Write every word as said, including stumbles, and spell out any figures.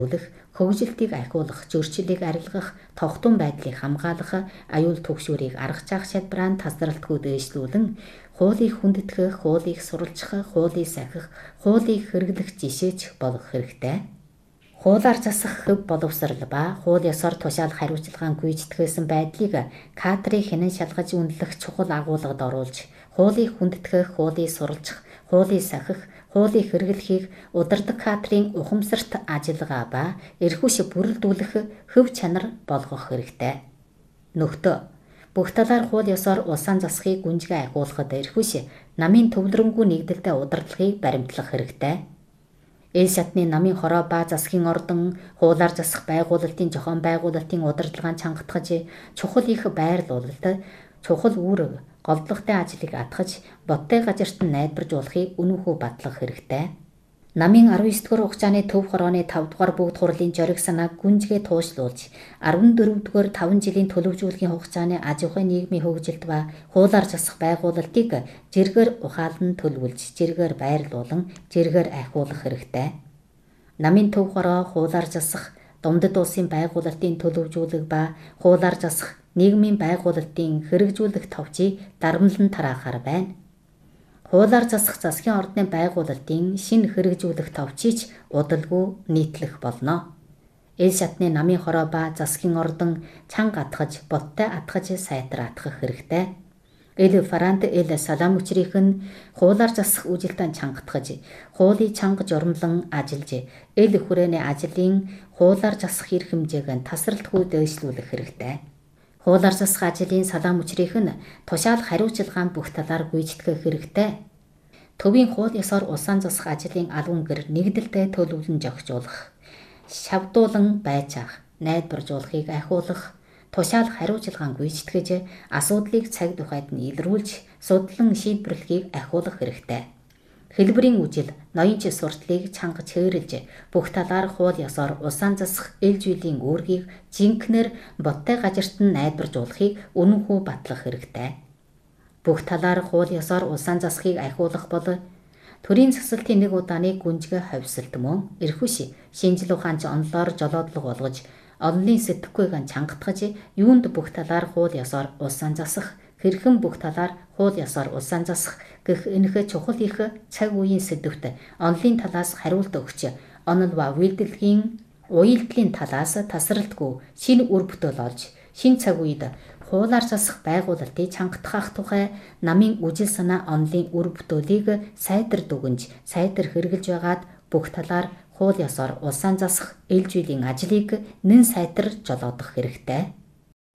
хөгжилтийг ахиулах, зөрчлийг арилгах, тогтун байдлыг хамгаалах, аюул түгшүүрийг аргаж авах чадвараа тасралтгүй дээшлүүлэн, хуулийг хүндэтгэх, хуулийг суралцах, хуулийг сахих, хуулийг хэрэглэх жишээч болох хэрэгтэй. Хуулаар засах хөв боловсрал ба хууль ёсоор тушаалах хариуцлагаан гүйцэтгэсэн байдлыг кадрыг хянан шалгаж үнэлэх чухал агуулгад оруулж, хуулийг хүндэтгэх, хуулийг суралцах, хуулийг сахих, хуулийг хэрэглэхийг удирдаг кадрын ухамсарт ажиллагаа ба эрхүйс бүрэлдүүлэх хөв чанар болгох хэрэгтэй. Нөхдөө бүх талаар хууль ёсоор улсаан засахыг гүнзгий ахиулахад эрхүйс намын төвлөрөнгүй нэгдэлтэй удирдлагыг баримтлах хэрэгтэй. Эл шатны намын хороо ба засгийн ордон, хуулаар засах байгуулалтын зохион байгуулалтын удирдлагаан чангатгаж, чухал их байрлуулалт, чухал үүрэг, голдлоготой ажлыг атгаж, бодтой газарт нь найдваржуулахыг үнэнхүү батлах хэрэгтэй. Намын арван ёс дугаар хугацааны төв хорооны тав дугаар бүгд хурлын зориг санааг гүнзгий туушлуулж, арван дөрөв дугаар таван жилийн төлөвлөжүүлгийн хугацааны аж ахуйн нийгмийн хөгжилт ба хуулаар засах байгуулалтыг жиргээр ухаалан төлөвлөж, жиргээр байрлуулан, жиргээр ахиулах хэрэгтэй. Намын төв хороо хуулаар засах Думдад улсын байгуулалтын төлөвлөжүүлэг ба хуулаар засах нийгмийн байгуулалтын хэрэгжүүлэх товчийг дарамлан тараахаар байна. Хуулаар засах засгийн ордны байгуулалтын шинэ хэрэгжүүлэх товчийг удалгүй нийтлэх болно. Эл шатны намын хороо ба засгийн ордон чанга атгаж, бодтой атгаж сайтар атгах хэрэгтэй. Эл Франт эл Саламүчрийнх нь хуулаар засах үжилтэн чангатгаж, хуулийг чанга журмлан ажиллаж, эл хүрээний ажлын хуулаар засах эрх хэмжээг нь тасралтгүй дээшлүүлэх хэрэгтэй. Хуулаар засах ажлын Саламүчрийнх нь тушаалах хариуцлагаан бүх талаар гүйцэтгэх хэрэгтэй. Төвийн хууль ёсоор улсаан засах ажлын албан гэр нэгдэлтэй төлөвлөн зохицуулах, шавдуулан байцаах, найдваржуулахыг ахиулах, тушаалах хариуцлагаан гүйцэтгэж, асуудлыг цаг тухайд нь илрүүлж, судлан шийдвэрлэхийг ахиулах хэрэгтэй. Хэлбэрийн үжил, ноёнч сурталыг чанга чөөрөлж, бүх талаар хууль ёсоор улсаан засах эл зүйлийн үүргийг жинхнэр бодтой газарт нь найдваржуулахыг үнэнхүү батлах хэрэгтэй. Бүх талаар хууль ёсоор улсаан засахыг ахиулах бол төрийн засалтын нэг удааны гүнзгий ховсолт мөн эрхүйс шинжлэх ухаанч онлоор жолоодлого болгож, онлын сэтгэхүйг нь чангатгаж, юунд бүх талаар хууль ёсоор улсаан засах, хэрхэн бүх талаар хууль ёсоор улсаан засах гэх энэхэ чухал их цаг үеийн сэдвт онлын талаас хариулт өгч, онол ба үйлдвэрлэлийн уялдлын талаас тасралтгүй шинэ үр бүтээл олж, шинэ цаг үед хуулаар засах байгуулалтыг чангатгах тухай намын үжил санаа онлын үр бүтээлийг сайтар дүгнж, сайтар хэрэгжилж байгаад бүх талаар хууль ёсоор улсаан засах эл зүйлийн ажлыг нэн сайтар жолоодох хэрэгтэй.